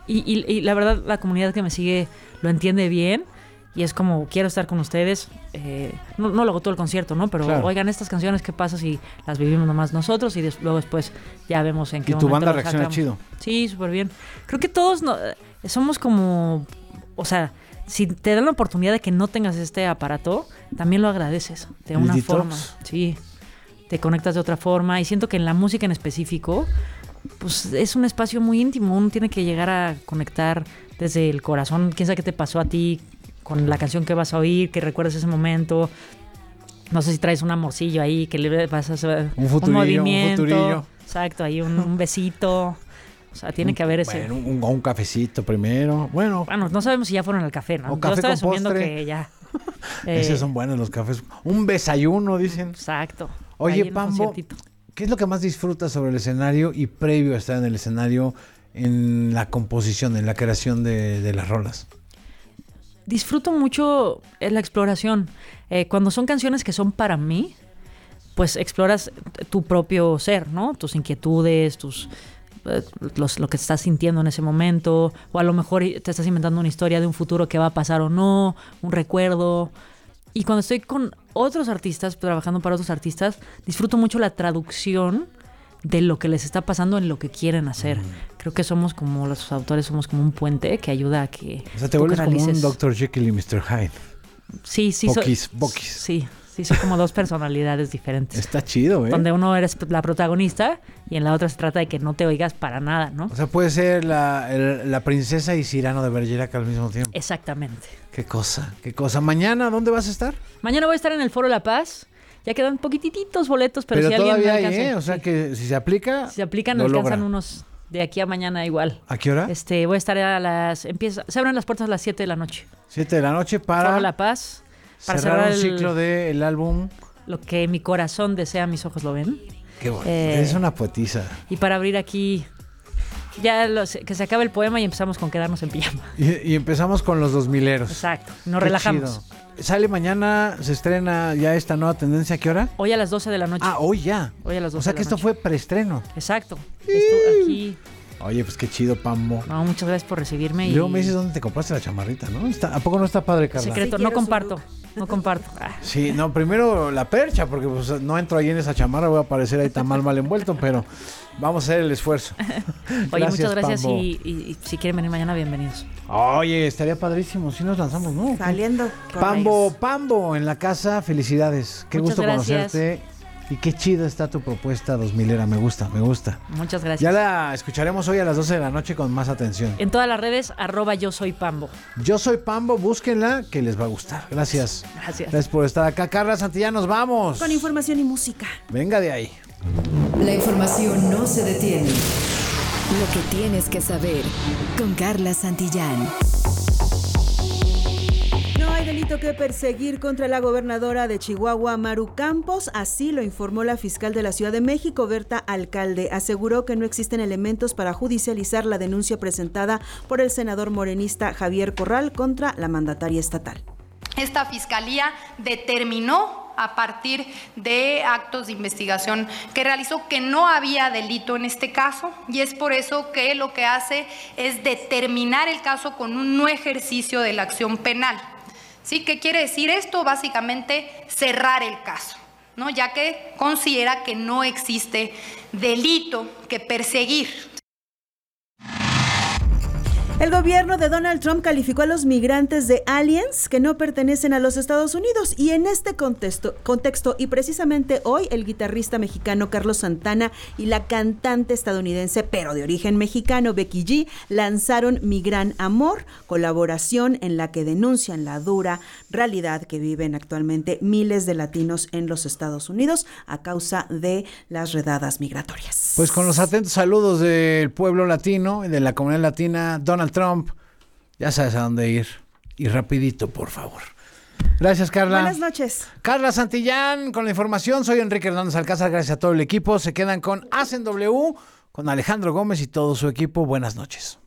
Y la verdad, la comunidad que me sigue lo entiende bien. Y es como, quiero estar con ustedes. No lo hago todo el concierto, ¿no? Pero claro. Oigan, estas canciones, ¿qué pasa si las vivimos nomás nosotros? Y luego después ya vemos en qué momento. Y tu banda las reacciona sacamos. chido. Sí, súper bien. Creo que todos somos como... O sea, si te dan la oportunidad de que no tengas este aparato, también lo agradeces de una forma. Sí, te conectas de otra forma. Y siento que en la música en específico, pues es un espacio muy íntimo. Uno tiene que llegar a conectar desde el corazón. ¿Quién sabe qué te pasó a ti con la canción que vas a oír, que recuerdes ese momento? No sé si traes un amorcillo ahí, que le vas a hacer un movimiento. Un futurillo. Exacto, ahí un besito. O sea, tiene que haber ese... Bueno, un cafecito primero. Bueno, no sabemos si ya fueron al café, ¿no? O café yo estaba con asumiendo postre. que ya... esos son buenos los cafés. Un desayuno, dicen. Exacto. Oye, Pambo, ¿qué es lo que más disfrutas sobre el escenario y previo a estar en el escenario en la composición, en la creación de las rolas? Disfruto mucho la exploración. Cuando son canciones que son para mí, pues exploras tu propio ser, ¿no? Tus inquietudes, lo que estás sintiendo en ese momento, o a lo mejor te estás inventando una historia de un futuro que va a pasar o no, un recuerdo. Y cuando estoy con otros artistas, trabajando para otros artistas, disfruto mucho la traducción de lo que les está pasando en lo que quieren hacer. Creo que somos como los autores, somos como un puente que ayuda a que... O sea, te vuelves como un Dr. Jekyll y Mr. Hyde. Sí. Bokis. Sí, son como dos personalidades diferentes. Está chido, ¿eh? Donde uno eres la protagonista y en la otra se trata de que no te oigas para nada, ¿no? O sea, puede ser la princesa y Cyrano de Bergerac al mismo tiempo. Exactamente. Qué cosa. ¿Mañana dónde vas a estar? Mañana voy a estar en el Foro La Paz. Ya quedan poquitititos boletos, pero si alguien todavía me alcanza... O sea, que si se aplica... Si se aplican, alcanzan unos de aquí a mañana igual. ¿A qué hora? Voy a estar se abren las puertas a las 7 de la noche. 7 de la noche para... Foro La Paz. Para cerrar el ciclo del álbum. Lo que mi corazón desea, mis ojos lo ven. Qué bueno. Es una poetisa. Y para abrir aquí... Ya que se acabe el poema y empezamos con quedarnos en pijama. Y empezamos con los 2000eros. Exacto. Nos relajamos. Chido. Sale mañana, se estrena ya esta nueva tendencia. ¿A qué hora? Hoy a las 12 de la noche. Ah, hoy ya. Hoy a las 12 O sea de que la esto noche. fue preestreno. Exacto. Esto aquí... Oye, pues qué chido, Pambo. No, muchas gracias por recibirme. Y luego me dices dónde te compraste la chamarrita, ¿no? ¿A poco no está padre, Carla? Secreto, Sí, no comparto. Ah. Sí, no, primero la percha, porque pues, no entro ahí en esa chamarra, voy a aparecer ahí tan mal envuelto, pero vamos a hacer el esfuerzo. Oye, muchas gracias Pambo. y si quieren venir mañana, bienvenidos. Oye, estaría padrísimo si nos lanzamos, ¿no? Saliendo. Pambo, en la casa, felicidades. Qué Muchas gusto gracias. conocerte. Y qué chida está tu propuesta 2000era, me gusta. Muchas gracias. Ya la escucharemos hoy a las 12 de la noche con más atención. En todas las redes, @yo soy Pambo. Yo soy Pambo, búsquenla, que les va a gustar. Gracias. Gracias por estar acá. Carla Santillán, nos vamos. Con información y música. Venga de ahí. La información no se detiene. Lo que tienes que saber con Carla Santillán. No hay delito que perseguir contra la gobernadora de Chihuahua, Maru Campos, así lo informó la fiscal de la Ciudad de México, Berta Alcalde. Aseguró que no existen elementos para judicializar la denuncia presentada por el senador morenista Javier Corral contra la mandataria estatal. Esta fiscalía determinó a partir de actos de investigación que realizó que no había delito en este caso, y es por eso que lo que hace es determinar el caso con un no ejercicio de la acción penal. ¿Sí? ¿Qué quiere decir esto? Básicamente cerrar el caso, ¿no? Ya que considera que no existe delito que perseguir. El gobierno de Donald Trump calificó a los migrantes de aliens que no pertenecen a los Estados Unidos, y en este contexto y precisamente hoy el guitarrista mexicano Carlos Santana y la cantante estadounidense pero de origen mexicano Becky G lanzaron Mi Gran Amor, colaboración en la que denuncian la dura realidad que viven actualmente miles de latinos en los Estados Unidos a causa de las redadas migratorias. Pues con los atentos saludos del pueblo latino y de la comunidad latina, Donald Trump, ya sabes a dónde ir. Y rapidito, por favor. Gracias, Carla. Buenas noches. Carla Santillán con la información. Soy Enrique Hernández Alcázar. Gracias a todo el equipo. Se quedan con Hacen W, con Alejandro Gómez y todo su equipo. Buenas noches.